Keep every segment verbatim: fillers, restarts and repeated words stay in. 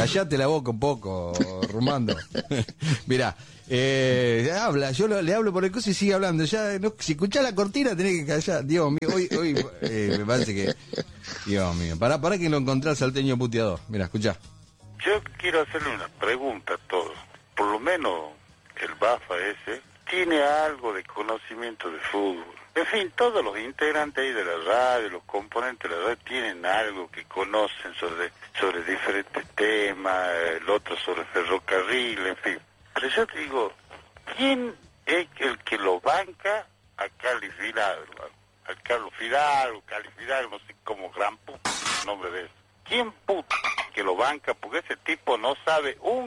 Callate la boca un poco, Rumando. Mirá, eh, habla, yo lo, le hablo por el coso y sigue hablando. Ya, no, si escuchás la cortina tenés que callar. Dios mío, hoy, hoy eh, me parece que... Dios mío, pará, pará que lo encontré al salteño puteador. Mirá, escuchá. Yo quiero hacerle una pregunta a todos. Por lo menos el Bafa ese tiene algo de conocimiento de fútbol. En fin, todos los integrantes ahí de la radio, los componentes de la radio, tienen algo que conocen sobre, sobre diferentes temas, el otro sobre ferrocarril, en fin. Pero yo te digo, ¿quién es el que lo banca a Cali Fidalgo? A Carlos Fidalgo, Cali Fidalgo, no sé cómo gran puta el nombre de eso. ¿Quién puta que lo banca? Porque ese tipo no sabe un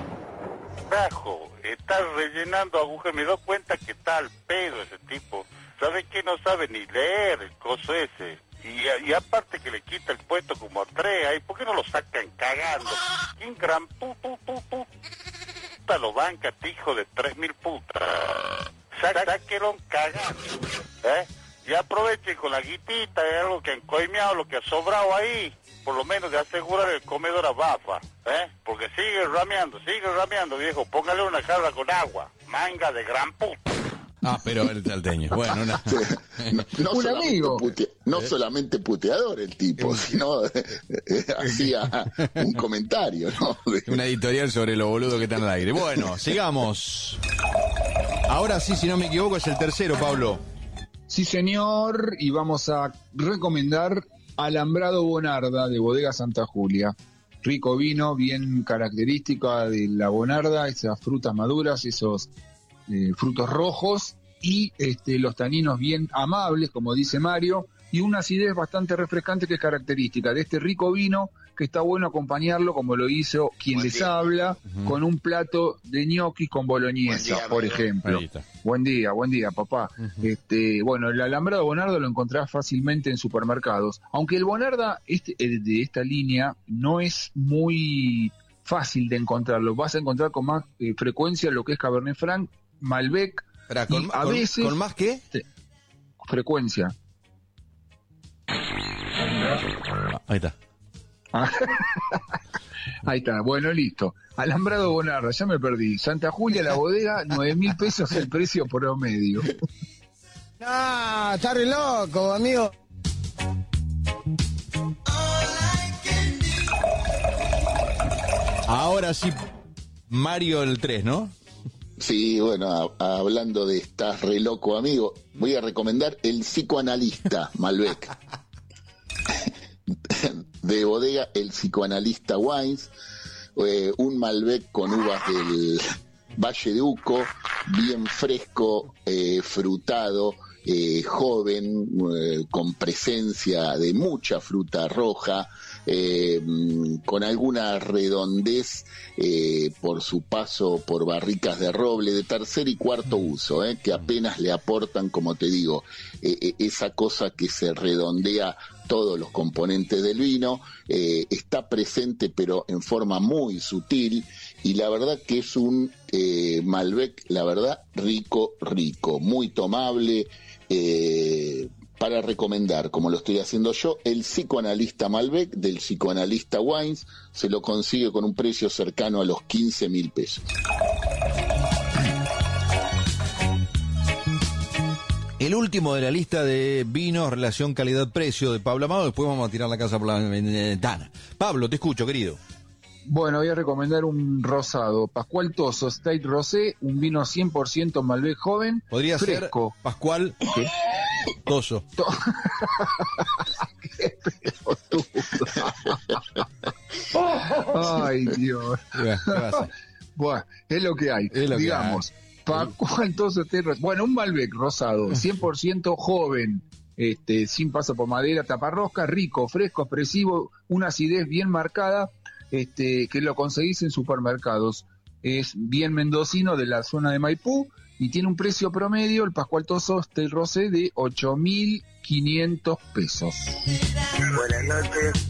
carajo. Está rellenando agujas. Me doy cuenta que está al pedo ese tipo. ¿Sabe qué? No sabe ni leer el coso ese. Y, y aparte que le quita el puesto como a tres ahí. ¿Por qué no lo sacan cagando? ¿Quién gran puta, puta, puta lo banca, este hijo de tres mil putas? Sáquenlo cagando. ¿Eh? Y aprovechen con la guitita, es algo que han coimeado, lo que ha sobrado ahí, por lo menos de asegurar el comedor a Bafa, ¿eh? Porque sigue rameando, sigue rameando, viejo, póngale una jarra con agua, manga de gran puta. Ah, pero el salteño, bueno, una... Sí, no, no, un solamente amigo. Pute, no ¿Eh? solamente puteador el tipo, sino eh, eh, hacía un comentario, ¿no? Una editorial sobre lo boludo que están al aire. Bueno, sigamos. Ahora sí, si no me equivoco, es el tercero, Pablo. Sí, señor, y vamos a recomendar Alambrado Bonarda de Bodega Santa Julia. Rico vino, bien característica de la Bonarda, esas frutas maduras, esos eh, frutos rojos y este, los taninos bien amables, como dice Mario, y una acidez bastante refrescante que es característica de este rico vino, que está bueno acompañarlo, como lo hizo quien Buen les día. habla, Uh-huh. con un plato de ñoquis con boloñesa, Buen día, por Mario. ejemplo. Ahí está. Buen día, buen día, papá. Uh-huh. Este, bueno, el alambrado Bonarda lo encontrás fácilmente en supermercados, aunque el Bonarda este, el de esta línea no es muy fácil de encontrarlo. Vas a encontrar con más eh, frecuencia lo que es Cabernet Franc, Malbec, Esperá, y ¿con, a con- veces ¿con más qué? frecuencia. Ah, ahí está. Ahí está, bueno, listo. Alambrado Bonarda, ya me perdí. Santa Julia, la bodega, nueve mil pesos el precio promedio. No, está re loco, amigo. Ahora sí, Mario el tres, ¿no? Sí, bueno, a- hablando de estás re loco, amigo, voy a recomendar el psicoanalista Malbec. De bodega, el psicoanalista Wines, eh, un Malbec con uvas del Valle de Uco, bien fresco, eh, frutado, eh, joven, eh, con presencia de mucha fruta roja, eh, con alguna redondez eh, por su paso por barricas de roble de tercer y cuarto uso, eh, que apenas le aportan, como te digo, eh, eh, esa cosa que se redondea todos los componentes del vino, eh, está presente pero en forma muy sutil, y la verdad que es un eh, Malbec, la verdad, rico, rico, muy tomable, eh, para recomendar, como lo estoy haciendo yo, el psicoanalista Malbec del psicoanalista Wines, se lo consigue con un precio cercano a los quince mil pesos. El último de la lista de vinos, relación calidad-precio de Pablo Amado, después vamos a tirar la casa por la ventana. Pablo, te escucho, querido. Bueno, voy a recomendar un rosado, Pascual Toso State Rosé, un vino cien por ciento Malbec joven, Podría fresco. ser Pascual Toso. To- ¡Qué pelotudo! Ay, Dios. ¿Qué pasa? Bueno, es lo que hay. Es lo que Digamos, Pascual Toso State Rosé. Bueno, un Malbec rosado, cien por ciento joven, este, sin paso por madera, taparrosca, rico, fresco, expresivo, una acidez bien marcada, este, que lo conseguís en supermercados. Es bien mendocino, de la zona de Maipú, y tiene un precio promedio, el Pascual Toso State Rosé, de ocho mil quinientos pesos. Buenas noches.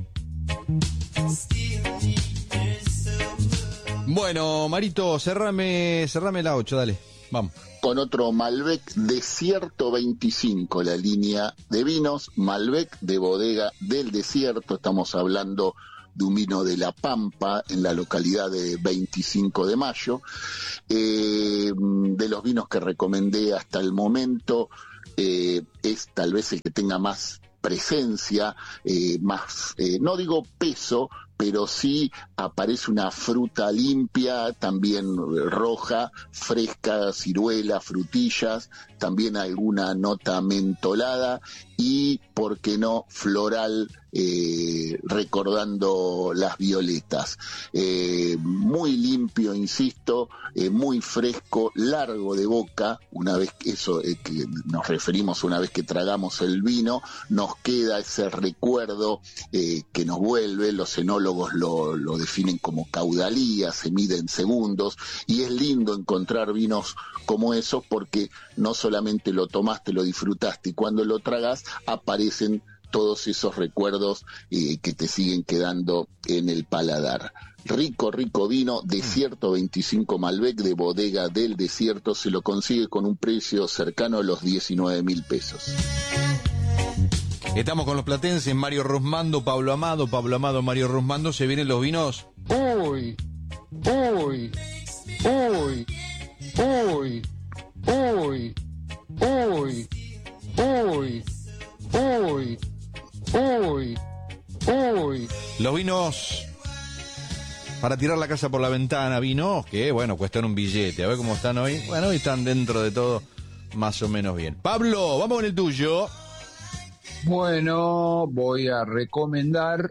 Bueno, Marito, cerrame, cerrame la ocho, dale. Vamos. Con otro Malbec Desierto veinticinco, la línea de vinos, Malbec de bodega del desierto, estamos hablando de un vino de La Pampa, en la localidad de veinticinco de mayo. Eh, de los vinos que recomendé hasta el momento, eh, es tal vez el que tenga más presencia, eh, más, eh, no digo peso, pero sí aparece una fruta limpia, también roja, fresca, ciruela, frutillas, también alguna nota mentolada y, por qué no, floral, eh, recordando las violetas. Eh, muy limpio, insisto, eh, muy fresco, largo de boca. Una vez que eso, eh, que nos referimos una vez que tragamos el vino, nos queda ese recuerdo eh, que nos vuelve. Los enólogos lo, lo definen como caudalía, se mide en segundos, y es lindo encontrar vinos como esos porque no solamente lo tomaste, lo disfrutaste, y cuando lo tragas aparecen todos esos recuerdos eh, que te siguen quedando en el paladar. Rico, rico vino, Desierto veinticinco Malbec de Bodega del Desierto, se lo consigue con un precio cercano a los diecinueve mil pesos. Estamos con los platenses, Mario Rusmando, Pablo Amado, Pablo Amado, Mario Rusmando. Se vienen los vinos. Uy, uy, uy, uy, uy, uy, uy, uy, uy, uy. Los vinos para tirar la casa por la ventana, vinos que, bueno, cuestan un billete. A ver cómo están hoy. Bueno, hoy están dentro de todo más o menos bien. Pablo, vamos con el tuyo. Bueno, voy a recomendar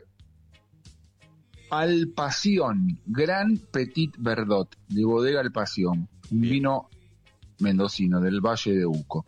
Al Pasión, Gran Petit Verdot, de Bodega Al Pasión, un Bien. vino mendocino del Valle de Uco.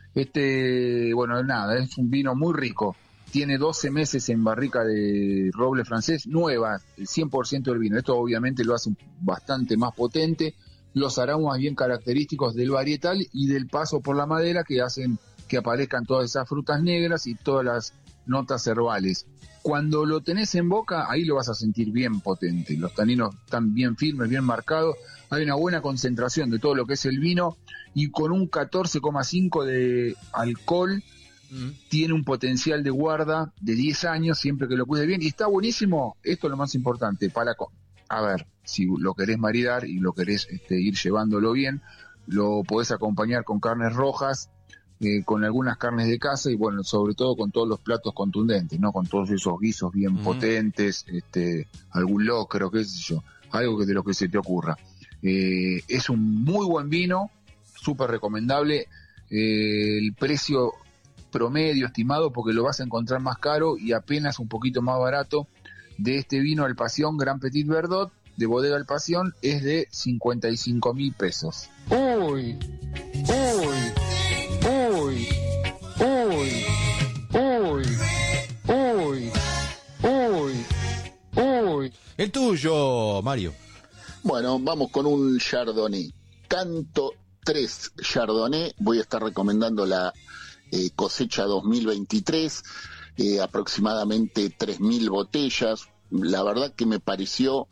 Este, bueno, nada, es un vino muy rico, tiene doce meses en barrica de roble francés, nueva, el cien por ciento del vino. Esto obviamente lo hace bastante más potente, los aromas bien característicos del varietal y del paso por la madera que hacen que aparezcan todas esas frutas negras y todas las notas herbales. Cuando lo tenés en boca, ahí lo vas a sentir bien potente. Los taninos están bien firmes, bien marcados. Hay una buena concentración de todo lo que es el vino y con un catorce coma cinco de alcohol mm. tiene un potencial de guarda de diez años siempre que lo cuides bien. Y está buenísimo, esto es lo más importante, para, a ver, si lo querés maridar y lo querés este, ir llevándolo bien, lo podés acompañar con carnes rojas, Eh, con algunas carnes de casa y bueno, sobre todo con todos los platos contundentes, ¿no? Con todos esos guisos bien uh-huh. potentes, este, algún locro, qué sé yo, algo que de lo que se te ocurra. Eh, es un muy buen vino, súper recomendable, eh, el precio promedio estimado, porque lo vas a encontrar más caro y apenas un poquito más barato, de este vino Al Pasión Gran Petit Verdot, de Bodega Al Pasión, es de cincuenta y cinco mil pesos. ¡Uy! ¡Uy! Uy, uy, uy, uy, uy, uy. El tuyo, Mario. Bueno, vamos con un Chardonnay. Canto tres Chardonnay. Voy a estar recomendando la eh, cosecha dos mil veintitrés, eh, aproximadamente tres mil botellas. La verdad que me pareció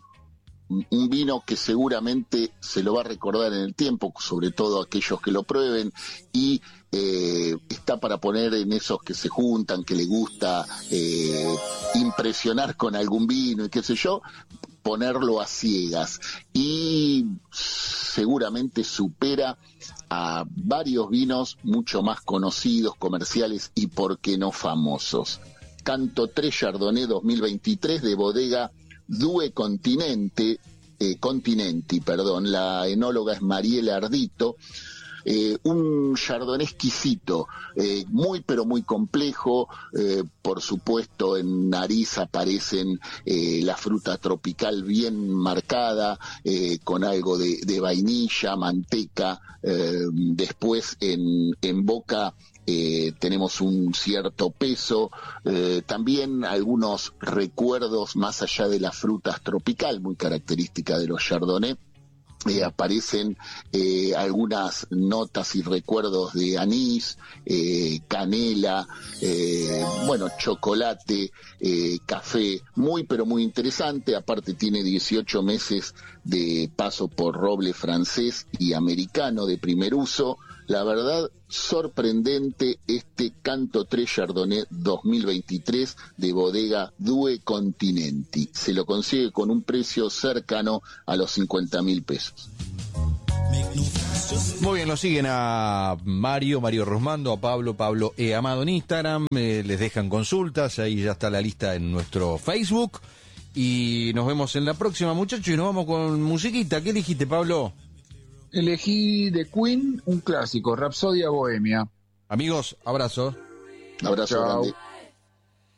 un vino que seguramente se lo va a recordar en el tiempo, sobre todo aquellos que lo prueben, y eh, está para poner en esos que se juntan, que le gusta eh, impresionar con algún vino y qué sé yo, ponerlo a ciegas, y seguramente supera a varios vinos mucho más conocidos, comerciales y por qué no famosos. Canto tres Chardonnay dos mil veintitrés de Bodega Due Continente, eh, Continenti, perdón, la enóloga es Mariela Ardito, eh, un Chardonnay exquisito, eh, muy pero muy complejo, eh, por supuesto en nariz aparecen eh, la fruta tropical bien marcada, eh, con algo de, de vainilla, manteca, eh, después en, en boca Eh, tenemos un cierto peso, eh, también algunos recuerdos más allá de las frutas tropical, muy característica de los Chardonnay. Eh, aparecen eh, algunas notas y recuerdos de anís, eh, canela, eh, bueno, chocolate, eh, café, muy pero muy interesante. Aparte tiene dieciocho meses de paso por roble francés y americano de primer uso. La verdad, sorprendente este Canto tres Chardonnay dos mil veintitrés de bodega Due Continenti. Se lo consigue con un precio cercano a los cincuenta mil pesos. Muy bien, lo siguen a Mario, Mario Rosmando, a Pablo, Pablo E. Amado en Instagram, eh, les dejan consultas, ahí ya está la lista en nuestro Facebook, y nos vemos en la próxima, muchachos, y nos vamos con musiquita. ¿Qué dijiste, Pablo? Elegí de Queen un clásico, Rapsodia Bohemia. Amigos, abrazo. Abrazo Chao. grande.